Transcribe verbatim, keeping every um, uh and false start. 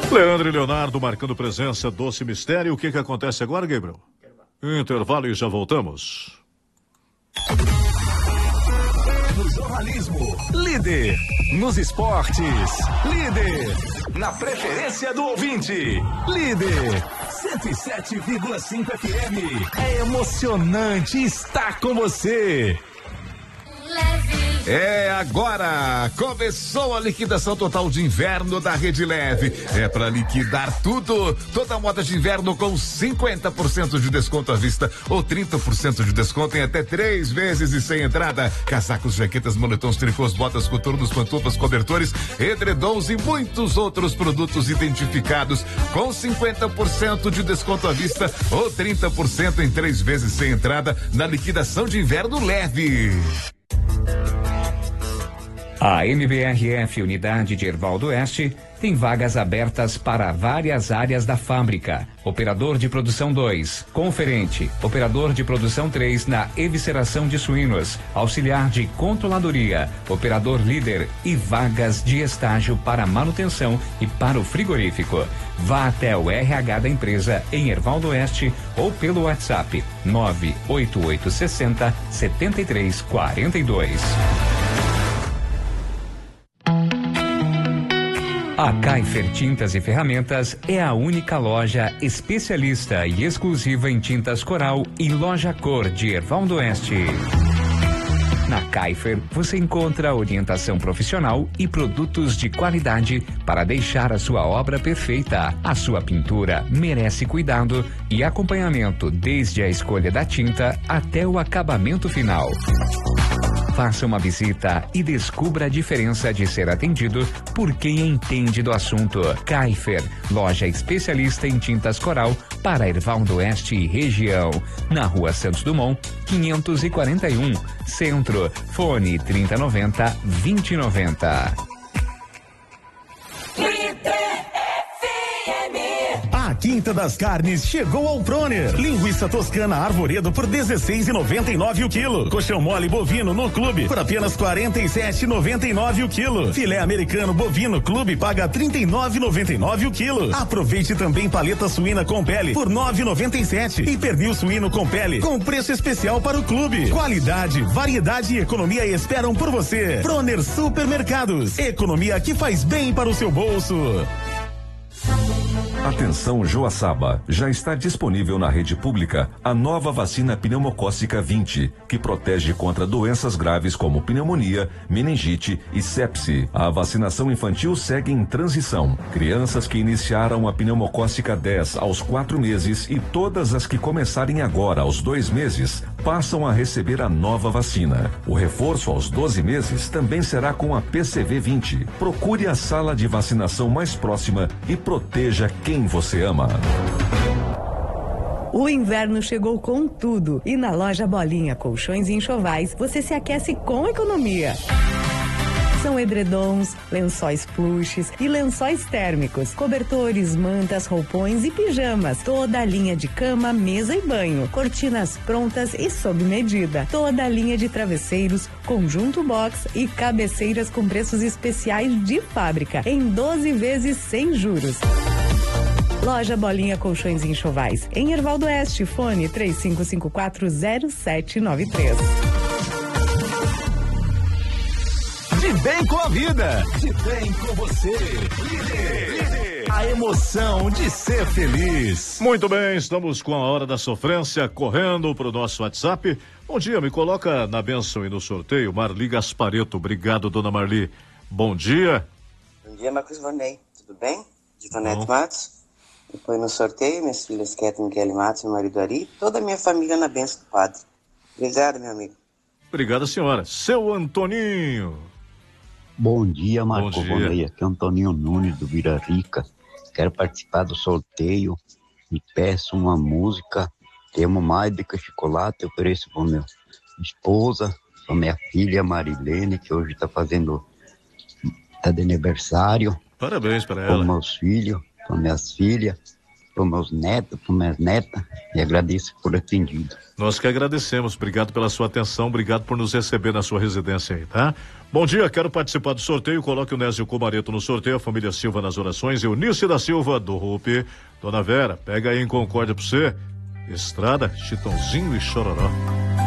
Leandro e Leonardo marcando presença, Doce Mistério. O que que acontece agora, Gabriel? Intervalo e já voltamos. No jornalismo, líder. Nos esportes, líder. Na preferência do ouvinte, líder. cento e sete vírgula cinco F M. É emocionante estar com você. É agora, começou a liquidação total de inverno da Rede Leve. É para liquidar tudo, toda a moda de inverno com cinquenta por cento de desconto à vista ou trinta por cento de desconto em até três vezes e sem entrada. Casacos, jaquetas, moletons, tricôs, botas, coturnos, pantufas, cobertores, edredons e muitos outros produtos identificados com cinquenta por cento de desconto à vista ou trinta por cento em três vezes sem entrada na liquidação de inverno Leve. A M B R F Unidade de Hervaldo Oeste tem vagas abertas para várias áreas da fábrica. Operador de produção dois, conferente, operador de produção três na evisceração de suínos, auxiliar de controladoria, operador líder e vagas de estágio para manutenção e para o frigorífico. Vá até o R H da empresa em Hervaldo Oeste ou pelo WhatsApp nove oito oito seis zero sete três quatro dois. A Kaifer Tintas e Ferramentas é a única loja especialista e exclusiva em tintas coral e loja cor de Hervaldo Oeste. Na Kaifer, você encontra orientação profissional e produtos de qualidade para deixar a sua obra perfeita. A sua pintura merece cuidado e acompanhamento desde a escolha da tinta até o acabamento final. Faça uma visita e descubra a diferença de ser atendido por quem entende do assunto. Kaifer, loja especialista em tintas coral para Hervaldo Oeste e região. Na Rua Santos Dumont, quinhentos e quarenta e um, Centro. Fone trinta noventa, vinte noventa. A Quinta das Carnes chegou ao Proner. Linguiça toscana Arvoredo por dezesseis e noventa e nove o quilo. Colchão mole bovino no clube por apenas quarenta e sete e noventa e nove o quilo. Filé americano bovino clube paga trinta e nove e noventa e nove o quilo. Aproveite também paleta suína com pele por nove e noventa e sete e pernil suíno com pele com preço especial para o clube. Qualidade, variedade e economia esperam por você. Proner Supermercados. Economia que faz bem para o seu bolso. Atenção Joaçaba, já está disponível na rede pública a nova vacina pneumocócica vinte, que protege contra doenças graves como pneumonia, meningite e sepse. A vacinação infantil segue em transição. Crianças que iniciaram a pneumocócica dez aos quatro meses e todas as que começarem agora aos dois meses passam a receber a nova vacina. O reforço aos doze meses também será com a P C V vinte. Procure a sala de vacinação mais próxima e proteja quem você ama. O inverno chegou com tudo e na loja Bolinha Colchões e Enxovais você se aquece com economia. São edredons, lençóis pluches e lençóis térmicos, cobertores, mantas, roupões e pijamas. Toda a linha de cama, mesa e banho, cortinas prontas e sob medida. Toda a linha de travesseiros, conjunto box e cabeceiras com preços especiais de fábrica em doze vezes sem juros. Loja Bolinha Colchões e Enxovais, em Hervaldo Oeste, fone três cinco cinco quatro zero sete nove três. De bem com a vida, de bem com você. Líder, líder. A emoção de ser feliz. Muito bem, estamos com a hora da sofrência correndo para o nosso WhatsApp. Bom dia, me coloca na bênção e no sorteio, Marli Gaspareto. Obrigado, dona Marli. Bom dia. Bom dia, Marcos Vorney. Tudo bem? De Tonete Matos. E foi no sorteio, minhas filhas Ketlin, Kelly Matos, meu marido Ari, toda a minha família na bênção do padre. Obrigado, meu amigo. Obrigado, senhora. Seu Antoninho. Bom dia, Marco Vorney. Aqui é Antoninho Nunes, do Vila Rica. Quero participar do sorteio e peço uma música. Temo mais do que chocolate. Eu ofereço para minha esposa, para minha filha Marilene, que hoje está fazendo, está de aniversário. Parabéns para ela. Para meus filhos, para minhas filhas. para os meus netos, para minhas netas, e agradeço por atendido. Nós que agradecemos, obrigado pela sua atenção, obrigado por nos receber na sua residência aí, tá? Bom dia, quero participar do sorteio, coloque o Nésio Comareto no sorteio, a família Silva nas orações, Eunice da Silva, do Rupi, Dona Vera, pega aí em Concórdia pra você, Estrada, Chitãozinho e Chororó.